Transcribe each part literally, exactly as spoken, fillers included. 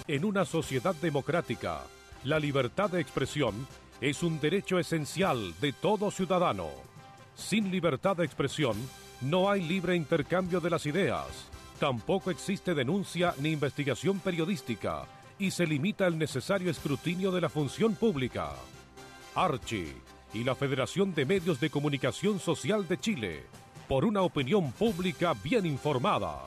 En una sociedad democrática, la libertad de expresión es un derecho esencial de todo ciudadano. Sin libertad de expresión, no hay libre intercambio de las ideas. Tampoco existe denuncia ni investigación periodística y se limita el necesario escrutinio de la función pública. Archi y la Federación de Medios de Comunicación Social de Chile, por una opinión pública bien informada.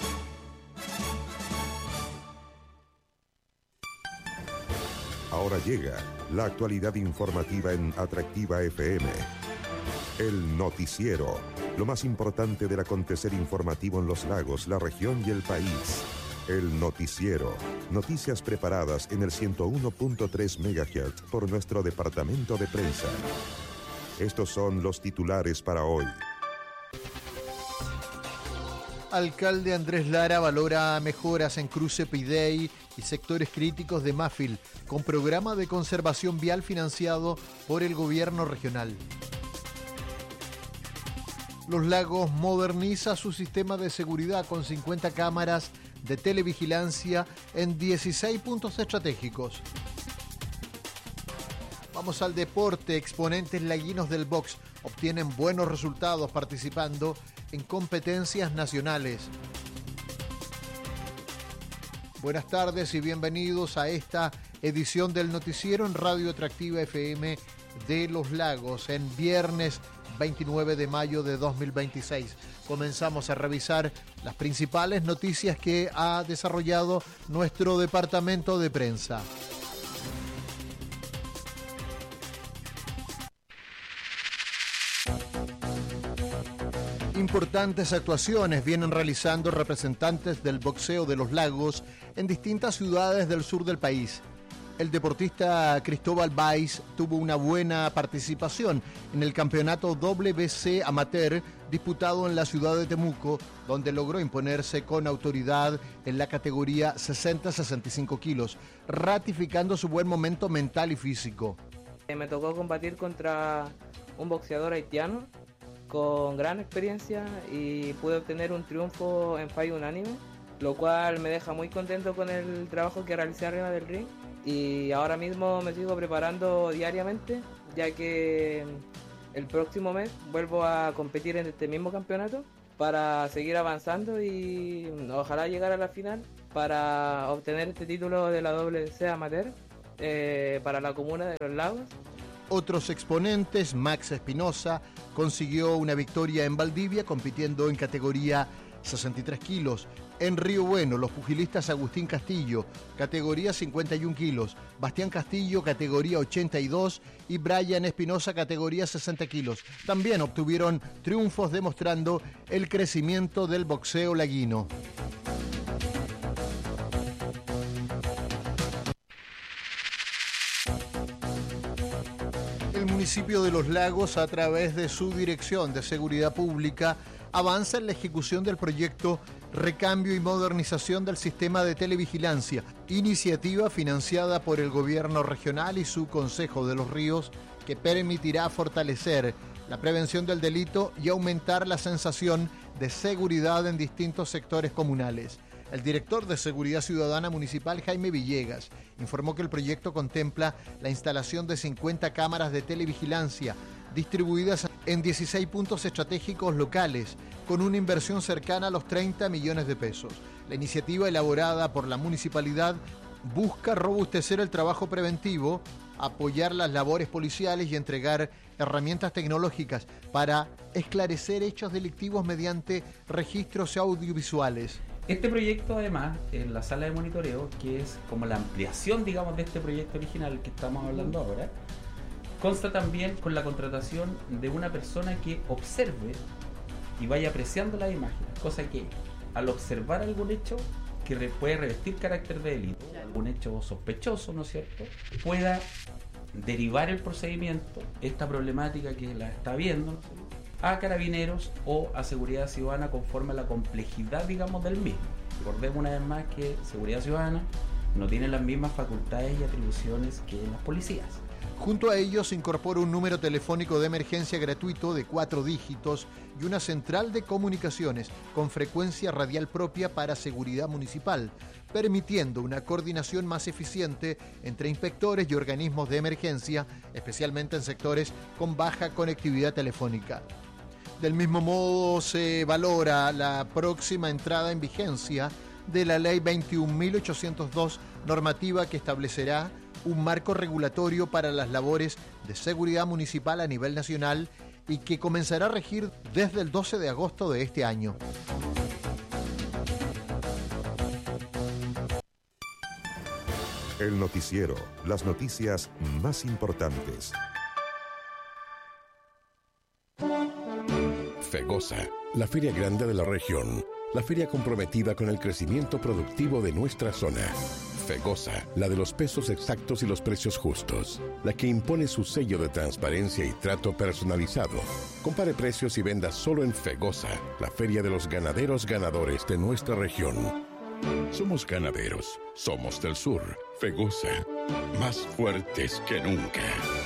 Ahora llega la actualidad informativa en Atractiva F M. El noticiero, lo más importante del acontecer informativo en los lagos, la región y el país. El noticiero, noticias preparadas en el ciento uno punto tres megahertz por nuestro departamento de prensa. Estos son los titulares para hoy. Alcalde Andrés Lara valora mejoras en Cruce Pidey y sectores críticos de Mafil, con programa de conservación vial financiado por el gobierno regional. Los Lagos moderniza su sistema de seguridad con cincuenta cámaras de televigilancia en dieciséis puntos estratégicos. Vamos al deporte. Exponentes laguinos del box obtienen buenos resultados participando en competencias nacionales. Buenas tardes y bienvenidos a esta edición del noticiero en Radio Atractiva F M de Los Lagos en viernes veintinueve de mayo de dos mil veintiséis. Comenzamos a revisar las principales noticias que ha desarrollado nuestro departamento de prensa. Importantes actuaciones vienen realizando representantes del boxeo de Los Lagos en distintas ciudades del sur del país. El deportista Cristóbal Báez tuvo una buena participación en el campeonato W B C Amateur disputado en la ciudad de Temuco, donde logró imponerse con autoridad en la categoría sesenta a sesenta y cinco kilos, ratificando su buen momento mental y físico. Me tocó combatir contra un boxeador haitiano con gran experiencia y pude obtener un triunfo en fallo unánime, lo cual me deja muy contento con el trabajo que realicé arriba del ring. Y ahora mismo me sigo preparando diariamente, ya que el próximo mes vuelvo a competir en este mismo campeonato para seguir avanzando y ojalá llegar a la final para obtener este título de la W B C Amateur eh, para la comuna de Los Lagos. Otros exponentes, Max Espinosa consiguió una victoria en Valdivia compitiendo en categoría sesenta y tres kilos. En Río Bueno, los pugilistas Agustín Castillo, categoría cincuenta y un kilos, Bastián Castillo, categoría ochenta y dos y Brian Espinosa, categoría sesenta kilos. También obtuvieron triunfos demostrando el crecimiento del boxeo laguino. El municipio de Los Lagos, a través de su Dirección de Seguridad Pública, avanza en la ejecución del proyecto Recambio y Modernización del Sistema de Televigilancia, iniciativa financiada por el Gobierno Regional y su Consejo de los Ríos, que permitirá fortalecer la prevención del delito y aumentar la sensación de seguridad en distintos sectores comunales. El director de Seguridad Ciudadana Municipal, Jaime Villegas, informó que el proyecto contempla la instalación de cincuenta cámaras de televigilancia distribuidas en dieciséis puntos estratégicos locales, con una inversión cercana a los treinta millones de pesos. La iniciativa, elaborada por la municipalidad, busca robustecer el trabajo preventivo, apoyar las labores policiales y entregar herramientas tecnológicas para esclarecer hechos delictivos mediante registros audiovisuales. Este proyecto, además, en la sala de monitoreo, que es como la ampliación, digamos, de este proyecto original que estamos hablando ahora, consta también con la contratación de una persona que observe y vaya apreciando las imágenes, cosa que al observar algún hecho que puede revestir carácter de delito, algún hecho sospechoso, ¿no es cierto?, pueda derivar el procedimiento, esta problemática que la está viendo, ¿no es cierto?, a Carabineros o a Seguridad Ciudadana conforme a la complejidad, digamos, del mismo. Recordemos una vez más que Seguridad Ciudadana no tiene las mismas facultades y atribuciones que las policías. Junto a ellos se incorpora un número telefónico de emergencia gratuito de cuatro dígitos y una central de comunicaciones con frecuencia radial propia para seguridad municipal, permitiendo una coordinación más eficiente entre inspectores y organismos de emergencia, especialmente en sectores con baja conectividad telefónica. Del mismo modo, se valora la próxima entrada en vigencia de la Ley veintiún mil ochocientos dos, normativa que establecerá un marco regulatorio para las labores de seguridad municipal a nivel nacional y que comenzará a regir desde el doce de agosto de este año. El noticiero, las noticias más importantes. FEGOSA, la feria grande de la región, la feria comprometida con el crecimiento productivo de nuestra zona. FEGOSA, la de los pesos exactos y los precios justos, la que impone su sello de transparencia y trato personalizado. Compare precios y venda solo en FEGOSA, la feria de los ganaderos ganadores de nuestra región. Somos ganaderos, somos del sur. FEGOSA, más fuertes que nunca.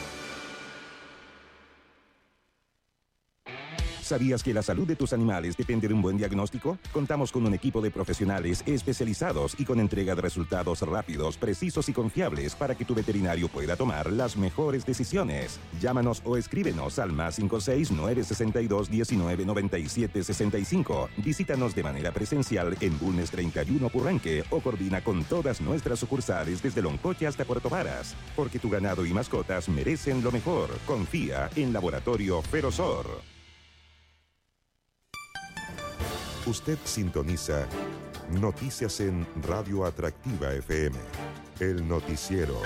¿Sabías que la salud de tus animales depende de un buen diagnóstico? Contamos con un equipo de profesionales especializados y con entrega de resultados rápidos, precisos y confiables para que tu veterinario pueda tomar las mejores decisiones. Llámanos o escríbenos al más cinco seis nueve seis dos uno nueve nueve siete seis cinco. Visítanos de manera presencial en Bulnes treinta y uno Purranque o coordina con todas nuestras sucursales desde Loncoche hasta Puerto Varas. Porque tu ganado y mascotas merecen lo mejor. Confía en Laboratorio Ferozor. Usted sintoniza Noticias en Radio Atractiva F M, el noticiero.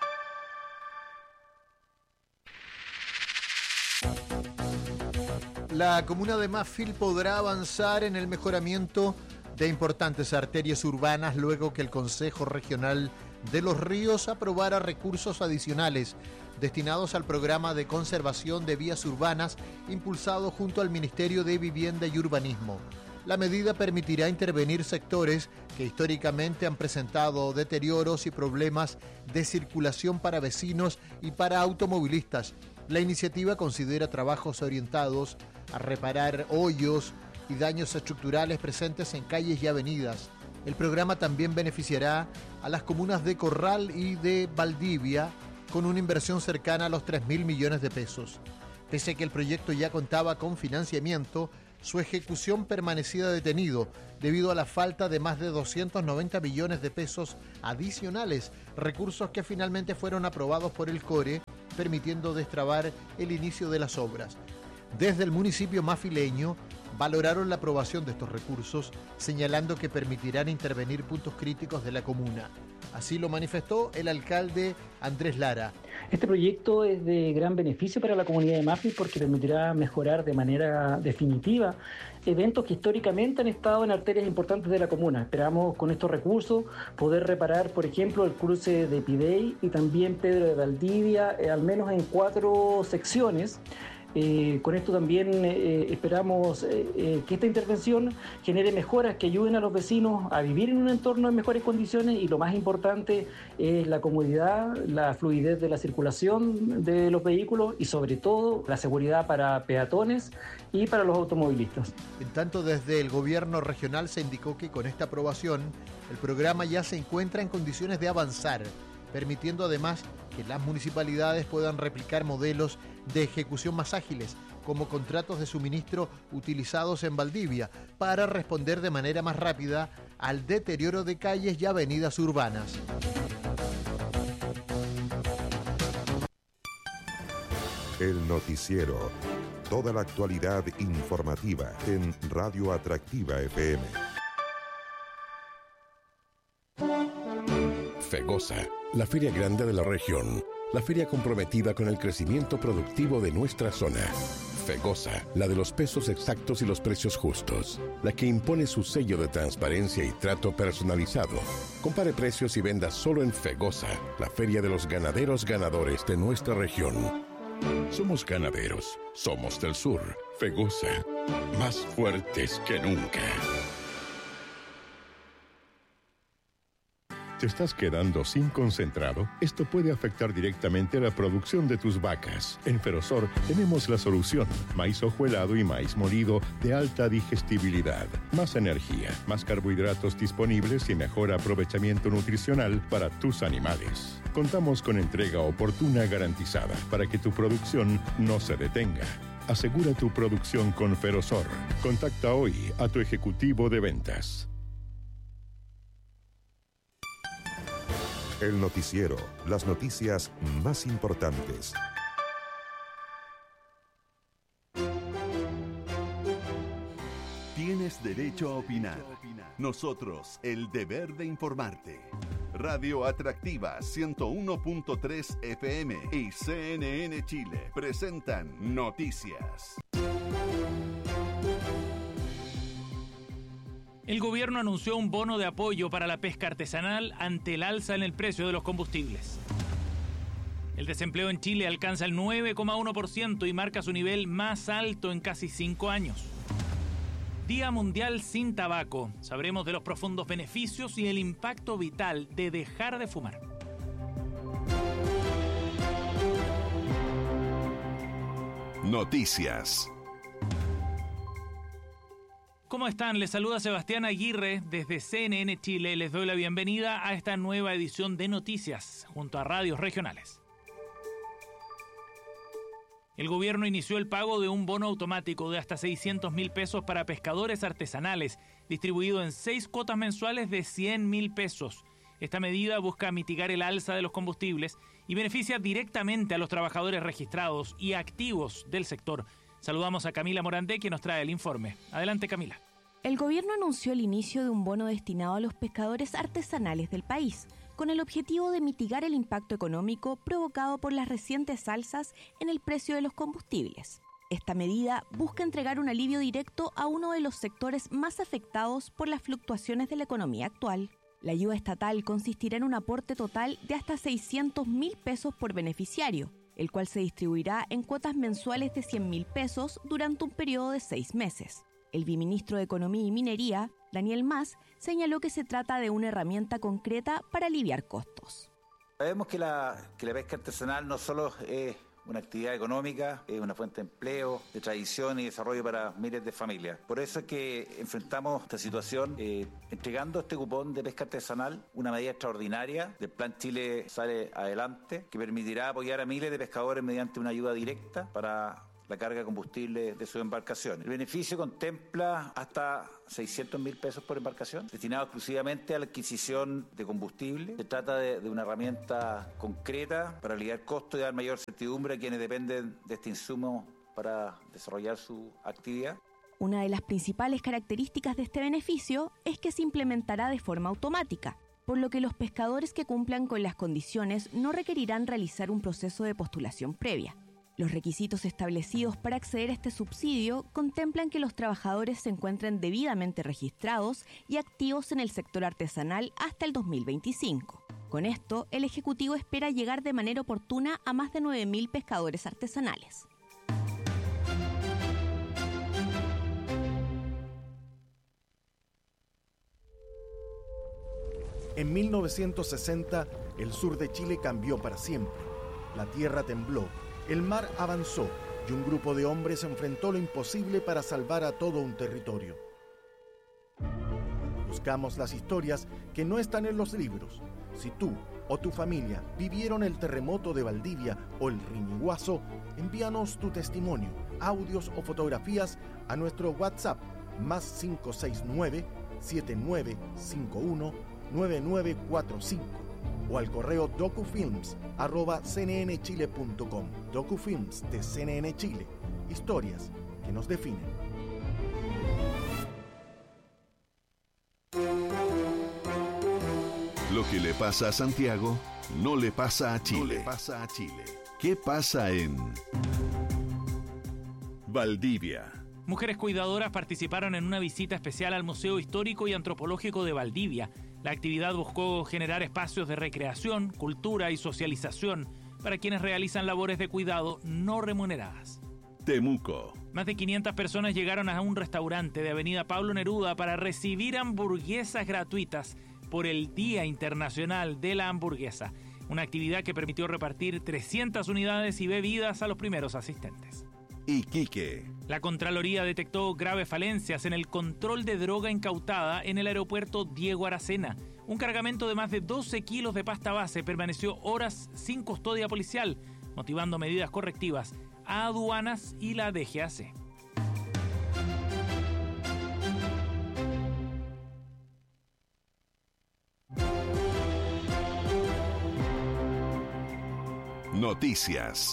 La comuna de Mafil podrá avanzar en el mejoramiento de importantes arterias urbanas luego que el Consejo Regional de los Ríos aprobara recursos adicionales destinados al programa de conservación de vías urbanas impulsado junto al Ministerio de Vivienda y Urbanismo. La medida permitirá intervenir sectores que históricamente han presentado deterioros y problemas de circulación para vecinos y para automovilistas. La iniciativa considera trabajos orientados a reparar hoyos y daños estructurales presentes en calles y avenidas. El programa también beneficiará a las comunas de Corral y de Valdivia con una inversión cercana a los tres mil millones de pesos. Pese a que el proyecto ya contaba con financiamiento, su ejecución permanecía detenido debido a la falta de más de doscientos noventa millones de pesos adicionales, recursos que finalmente fueron aprobados por el CORE, permitiendo destrabar el inicio de las obras. Desde el municipio mafileño valoraron la aprobación de estos recursos, señalando que permitirán intervenir puntos críticos de la comuna. Así lo manifestó el alcalde Andrés Lara. Este proyecto es de gran beneficio para la comunidad de Mafil porque permitirá mejorar de manera definitiva eventos que históricamente han estado en arterias importantes de la comuna. Esperamos con estos recursos poder reparar, por ejemplo, el cruce de Pidey y también Pedro de Valdivia, eh, al menos en cuatro secciones. Eh, con esto también eh, esperamos eh, eh, que esta intervención genere mejoras que ayuden a los vecinos a vivir en un entorno en mejores condiciones y lo más importante es la comodidad, la fluidez de la circulación de los vehículos y sobre todo la seguridad para peatones y para los automovilistas. En tanto, desde el gobierno regional se indicó que con esta aprobación el programa ya se encuentra en condiciones de avanzar, permitiendo además que las municipalidades puedan replicar modelos de ejecución más ágiles, como contratos de suministro utilizados en Valdivia, para responder de manera más rápida al deterioro de calles y avenidas urbanas. El noticiero. Toda la actualidad informativa en Radio Atractiva F M. FEGOSA, la feria grande de la región, la feria comprometida con el crecimiento productivo de nuestra zona. FEGOSA, la de los pesos exactos y los precios justos, la que impone su sello de transparencia y trato personalizado. Compare precios y venda solo en FEGOSA, la feria de los ganaderos ganadores de nuestra región. Somos ganaderos, somos del sur. FEGOSA, más fuertes que nunca. ¿Te estás quedando sin concentrado? Esto puede afectar directamente a la producción de tus vacas. En Ferosor tenemos la solución. Maíz hojuelado y maíz molido de alta digestibilidad. Más energía, más carbohidratos disponibles y mejor aprovechamiento nutricional para tus animales. Contamos con entrega oportuna garantizada para que tu producción no se detenga. Asegura tu producción con Ferosor. Contacta hoy a tu ejecutivo de ventas. El noticiero, las noticias más importantes. Tienes derecho a opinar. Nosotros, el deber de informarte. Radio Atractiva ciento uno punto tres F M y C N N Chile presentan Noticias. El gobierno anunció un bono de apoyo para la pesca artesanal ante el alza en el precio de los combustibles. El desempleo en Chile alcanza el nueve coma uno por ciento y marca su nivel más alto en casi cinco años. Día Mundial sin Tabaco. Sabremos de los profundos beneficios y el impacto vital de dejar de fumar. Noticias. ¿Cómo están? Les saluda Sebastián Aguirre desde C N N Chile. Les doy la bienvenida a esta nueva edición de Noticias junto a radios regionales. El gobierno inició el pago de un bono automático de hasta seiscientos mil pesos para pescadores artesanales, distribuido en seis cuotas mensuales de cien mil pesos. Esta medida busca mitigar el alza de los combustibles y beneficia directamente a los trabajadores registrados y activos del sector. Saludamos a Camila Morandé, quien nos trae el informe. Adelante, Camila. El gobierno anunció el inicio de un bono destinado a los pescadores artesanales del país, con el objetivo de mitigar el impacto económico provocado por las recientes alzas en el precio de los combustibles. Esta medida busca entregar un alivio directo a uno de los sectores más afectados por las fluctuaciones de la economía actual. La ayuda estatal consistirá en un aporte total de hasta seiscientos mil pesos por beneficiario, el cual se distribuirá en cuotas mensuales de cien mil pesos durante un periodo de seis meses. El viceministro de Economía y Minería, Daniel Mas, señaló que se trata de una herramienta concreta para aliviar costos. Sabemos que la, que la pesca artesanal no solo es una actividad económica, es una fuente de empleo, de tradición y desarrollo para miles de familias. Por eso es que enfrentamos esta situación eh, entregando este cupón de pesca artesanal, una medida extraordinaria del Plan Chile Sale Adelante, que permitirá apoyar a miles de pescadores mediante una ayuda directa para la carga de combustible de sus embarcaciones. El beneficio contempla hasta seiscientos mil pesos por embarcación, destinado exclusivamente a la adquisición de combustible. Se trata de, de una herramienta concreta para aliviar costos y dar mayor certidumbre a quienes dependen de este insumo para desarrollar su actividad. Una de las principales características de este beneficio es que se implementará de forma automática, por lo que los pescadores que cumplan con las condiciones no requerirán realizar un proceso de postulación previa. Los requisitos establecidos para acceder a este subsidio contemplan que los trabajadores se encuentren debidamente registrados y activos en el sector artesanal hasta el dos mil veinticinco. Con esto, el Ejecutivo espera llegar de manera oportuna a más de nueve mil pescadores artesanales. En mil novecientos sesenta, el sur de Chile cambió para siempre. La tierra tembló. El mar avanzó y un grupo de hombres enfrentó lo imposible para salvar a todo un territorio. Buscamos las historias que no están en los libros. Si tú o tu familia vivieron el terremoto de Valdivia o el Riñiguazo, envíanos tu testimonio, audios o fotografías a nuestro WhatsApp más cinco seis nueve, siete nueve cinco uno, nueve nueve cuatro cinco. O al correo docufilms arroba c n n chile punto com. Docufilms de C N N Chile. Historias que nos definen. Lo que le pasa a Santiago no le pasa a Chile. No le pasa a Chile. ¿Qué pasa en Valdivia? Mujeres cuidadoras participaron en una visita especial al Museo Histórico y Antropológico de Valdivia. La actividad buscó generar espacios de recreación, cultura y socialización para quienes realizan labores de cuidado no remuneradas. Temuco. Más de quinientas personas llegaron a un restaurante de Avenida Pablo Neruda para recibir hamburguesas gratuitas por el Día Internacional de la Hamburguesa, una actividad que permitió repartir trescientas unidades y bebidas a los primeros asistentes. Iquique. La Contraloría detectó graves falencias en el control de droga incautada en el aeropuerto Diego Aracena. Un cargamento de más de doce kilos de pasta base permaneció horas sin custodia policial, motivando medidas correctivas a aduanas y la D G A C. Noticias.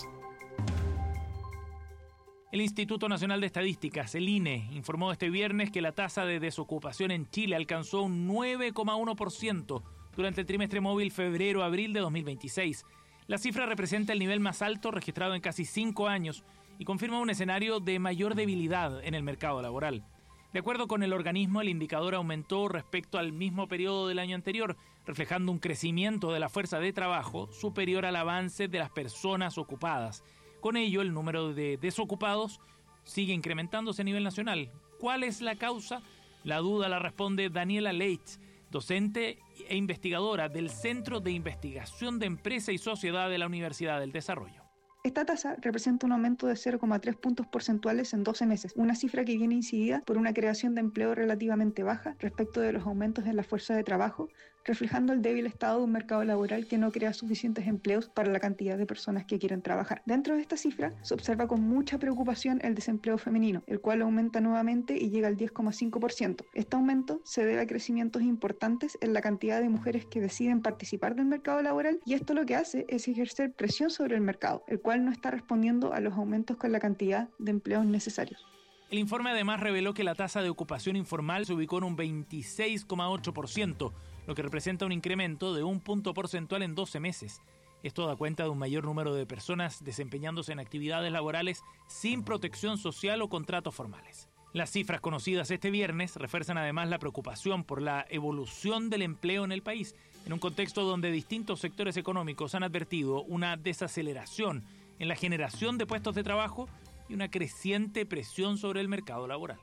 El Instituto Nacional de Estadísticas, el I N E, informó este viernes que la tasa de desocupación en Chile alcanzó un nueve coma uno por ciento durante el trimestre móvil febrero-abril de dos mil veintiséis. La cifra representa el nivel más alto registrado en casi cinco años y confirma un escenario de mayor debilidad en el mercado laboral. De acuerdo con el organismo, el indicador aumentó respecto al mismo periodo del año anterior, reflejando un crecimiento de la fuerza de trabajo superior al avance de las personas ocupadas. Con ello, el número de desocupados sigue incrementándose a nivel nacional. ¿Cuál es la causa? La duda la responde Daniela Leitz, docente e investigadora del Centro de Investigación de Empresa y Sociedad de la Universidad del Desarrollo. Esta tasa representa un aumento de cero coma tres puntos porcentuales en doce meses, una cifra que viene incidida por una creación de empleo relativamente baja respecto de los aumentos en la fuerza de trabajo, reflejando el débil estado de un mercado laboral que no crea suficientes empleos para la cantidad de personas que quieren trabajar. Dentro de esta cifra se observa con mucha preocupación el desempleo femenino, el cual aumenta nuevamente y llega al diez coma cinco por ciento. Este aumento se debe a crecimientos importantes en la cantidad de mujeres que deciden participar del mercado laboral, y esto lo que hace es ejercer presión sobre el mercado, el cual no está respondiendo a los aumentos con la cantidad de empleos necesarios. El informe además reveló que la tasa de ocupación informal se ubicó en un veintiséis coma ocho por ciento, lo que representa un incremento de un punto porcentual en doce meses. Esto da cuenta de un mayor número de personas desempeñándose en actividades laborales sin protección social o contratos formales. Las cifras conocidas este viernes refuerzan además la preocupación por la evolución del empleo en el país, en un contexto donde distintos sectores económicos han advertido una desaceleración en la generación de puestos de trabajo y una creciente presión sobre el mercado laboral.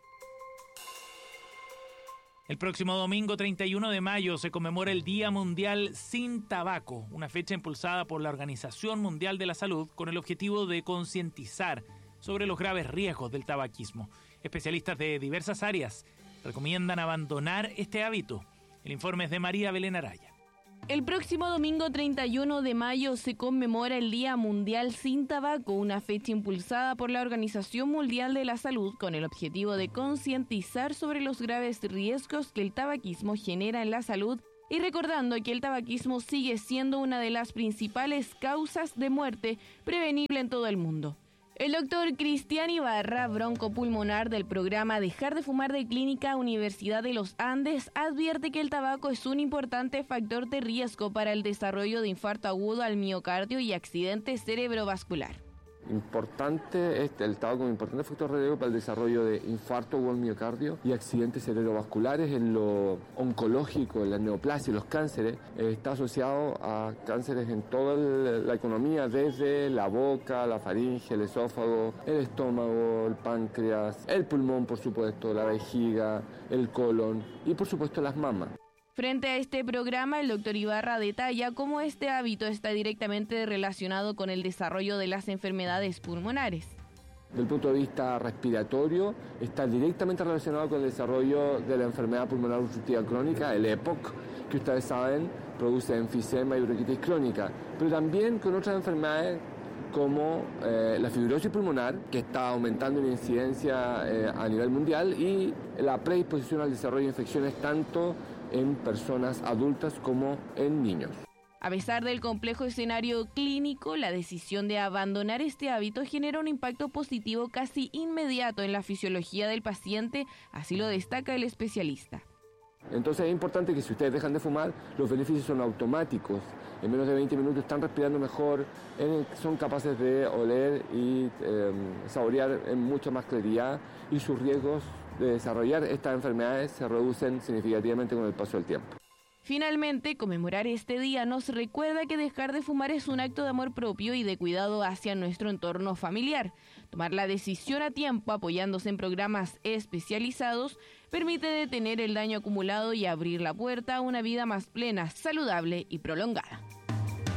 El próximo domingo treinta y uno de mayo se conmemora el Día Mundial Sin Tabaco, una fecha impulsada por la Organización Mundial de la Salud con el objetivo de concientizar sobre los graves riesgos del tabaquismo. Especialistas de diversas áreas recomiendan abandonar este hábito. El informe es de María Belén Araya. El próximo domingo treinta y uno de mayo se conmemora el Día Mundial Sin Tabaco, una fecha impulsada por la Organización Mundial de la Salud con el objetivo de concientizar sobre los graves riesgos que el tabaquismo genera en la salud y recordando que el tabaquismo sigue siendo una de las principales causas de muerte prevenible en todo el mundo. El doctor Cristian Ibarra, broncopulmonar del programa Dejar de Fumar de Clínica Universidad de los Andes, advierte que el tabaco es un importante factor de riesgo para el desarrollo de infarto agudo al miocardio y accidente cerebrovascular. Importante, este, el tabaco es un importante factor de riesgo para el desarrollo de infarto agudo al miocardio y accidentes cerebrovasculares. En lo oncológico, en la neoplasia y los cánceres, eh, está asociado a cánceres en toda el, la economía, desde la boca, la faringe, el esófago, el estómago, el páncreas, el pulmón, por supuesto, la vejiga, el colon y por supuesto las mamas. Frente a este programa, el doctor Ibarra detalla cómo este hábito está directamente relacionado con el desarrollo de las enfermedades pulmonares. Desde el punto de vista respiratorio, está directamente relacionado con el desarrollo de la enfermedad pulmonar obstructiva crónica, el E P O C, que ustedes saben produce enfisema y bronquitis crónica, pero también con otras enfermedades como eh, la fibrosis pulmonar, que está aumentando en incidencia eh, a nivel mundial, y la predisposición al desarrollo de infecciones tanto en personas adultas como en niños. A pesar del complejo escenario clínico, la decisión de abandonar este hábito genera un impacto positivo casi inmediato en la fisiología del paciente, así lo destaca el especialista. Entonces es importante que si ustedes dejan de fumar, los beneficios son automáticos. En menos de veinte minutos están respirando mejor, son capaces de oler y eh, saborear en mucha más claridad, y sus riesgos de desarrollar estas enfermedades se reducen significativamente con el paso del tiempo. Finalmente, conmemorar este día nos recuerda que dejar de fumar es un acto de amor propio y de cuidado hacia nuestro entorno familiar. Tomar la decisión a tiempo apoyándose en programas especializados permite detener el daño acumulado y abrir la puerta a una vida más plena, saludable y prolongada.